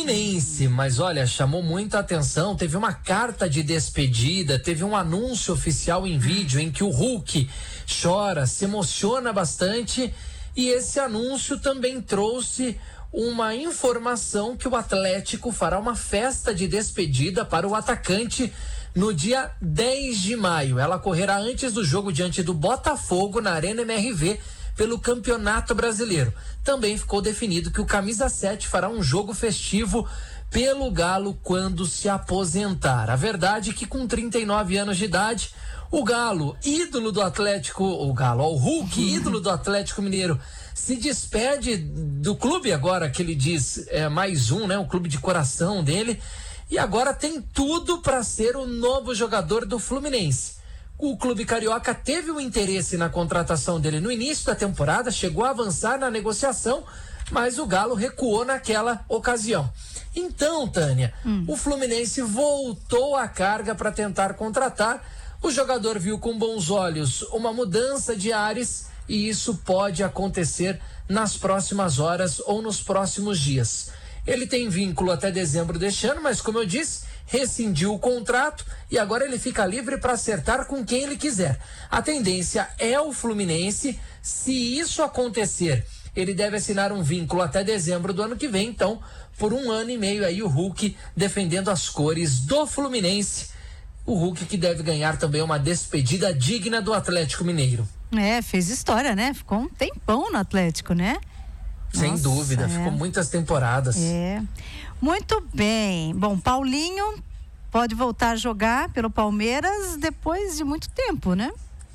Fluminense, mas olha, chamou muita atenção, teve uma carta de despedida, teve um anúncio oficial em vídeo em que o Hulk chora, se emociona bastante, e esse anúncio também trouxe uma informação que o Atlético fará uma festa de despedida para o atacante no dia 10 de maio. Ela ocorrerá antes do jogo diante do Botafogo na Arena MRV pelo Campeonato Brasileiro. Também ficou definido que o camisa 7 fará um jogo festivo pelo Galo quando se aposentar. A verdade é que com 39 anos de idade, o Galo, ídolo do Atlético, o Hulk, ídolo do Atlético Mineiro, se despede do clube agora, que ele diz mais um, né? Um clube de coração dele, e agora tem tudo para ser o novo jogador do Fluminense. O clube carioca teve um interesse na contratação dele no início da temporada, chegou a avançar na negociação, mas o Galo recuou naquela ocasião. Então, Tânia, o Fluminense voltou à carga para tentar contratar. O jogador viu com bons olhos uma mudança de ares e isso pode acontecer nas próximas horas ou nos próximos dias. Ele tem vínculo até dezembro deste ano, mas como eu disse, rescindiu o contrato e agora ele fica livre para acertar com quem ele quiser. A tendência é o Fluminense. Se isso acontecer, ele deve assinar um vínculo até dezembro do ano que vem. Então, por 1 ano e meio aí o Hulk defendendo as cores do Fluminense. O Hulk que deve ganhar também uma despedida digna do Atlético Mineiro. Fez história, né? Ficou um tempão no Atlético, né? Sem dúvida, ficou muitas temporadas. Muito bem. Bom, Paulinho pode voltar a jogar pelo Palmeiras depois de muito tempo, né?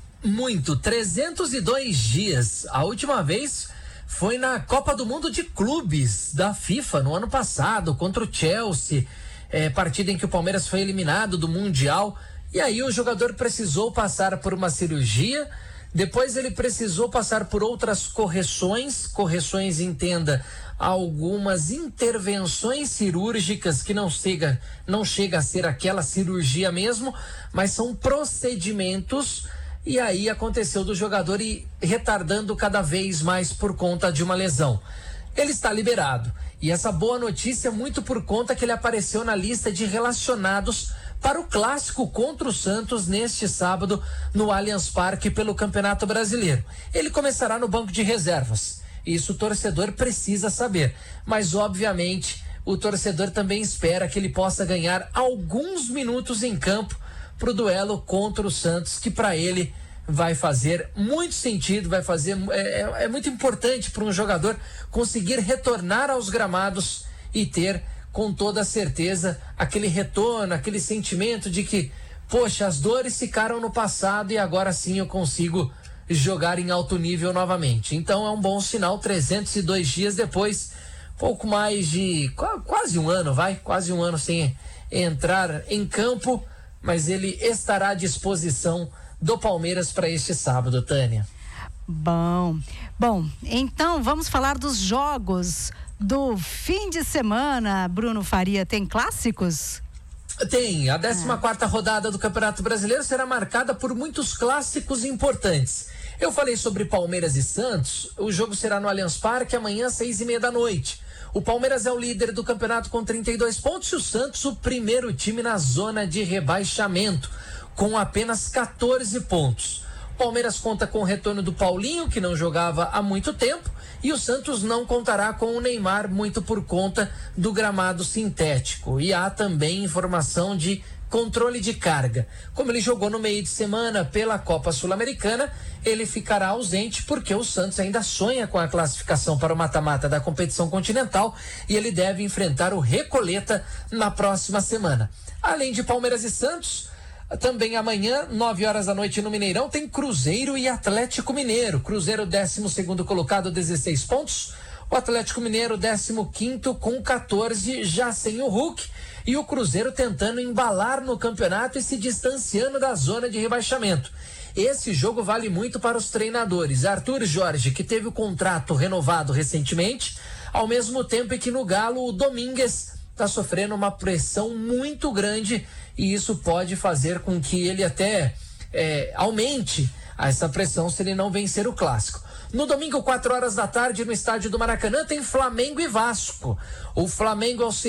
302 dias. A última vez foi na Copa do Mundo de Clubes da FIFA no ano passado, contra o Chelsea, partida em que o Palmeiras foi eliminado do Mundial, e aí o jogador precisou passar por uma cirurgia. Depois ele precisou passar por outras correções, entenda, algumas intervenções cirúrgicas que não chega a ser aquela cirurgia mesmo, mas são procedimentos, e aí aconteceu do jogador ir retardando cada vez mais por conta de uma lesão. Ele está liberado, e essa boa notícia é muito por conta que ele apareceu na lista de relacionados para o clássico contra o Santos neste sábado no Allianz Parque pelo Campeonato Brasileiro. Ele começará no banco de reservas. Isso o torcedor precisa saber, mas obviamente o torcedor também espera que ele possa ganhar alguns minutos em campo para o duelo contra o Santos, que para ele vai fazer muito sentido, é muito importante para um jogador conseguir retornar aos gramados e ter com toda certeza aquele retorno, aquele sentimento de que, poxa, as dores ficaram no passado e agora sim eu consigo jogar em alto nível novamente. Então é um bom sinal, 302 dias depois, pouco mais de quase um ano sem entrar em campo, mas ele estará à disposição do Palmeiras para este sábado, Tânia. Bom, então vamos falar dos jogos do fim de semana. Bruno Faria, tem clássicos? Tem, a 14ª rodada do Campeonato Brasileiro será marcada por muitos clássicos importantes. Eu falei sobre Palmeiras e Santos, o jogo será no Allianz Parque amanhã às 6:30 da noite. O Palmeiras é o líder do campeonato com 32 pontos e o Santos o primeiro time na zona de rebaixamento, com apenas 14 pontos. O Palmeiras conta com o retorno do Paulinho, que não jogava há muito tempo, e o Santos não contará com o Neymar, muito por conta do gramado sintético. E há também informação de controle de carga. Como ele jogou no meio de semana pela Copa Sul-Americana, ele ficará ausente porque o Santos ainda sonha com a classificação para o mata-mata da competição continental e ele deve enfrentar o Recoleta na próxima semana. Além de Palmeiras e Santos, também amanhã, 9 horas da noite no Mineirão, tem Cruzeiro e Atlético Mineiro. Cruzeiro 12º colocado, 16 pontos. O Atlético Mineiro 15º com 14, já sem o Hulk. E o Cruzeiro tentando embalar no campeonato e se distanciando da zona de rebaixamento. Esse jogo vale muito para os treinadores. Arthur Jorge, que teve o contrato renovado recentemente, ao mesmo tempo que no Galo o Domingues está sofrendo uma pressão muito grande e isso pode fazer com que ele até aumente essa pressão se ele não vencer o clássico. No domingo, 4 horas da tarde, no estádio do Maracanã, tem Flamengo e Vasco. O Flamengo é o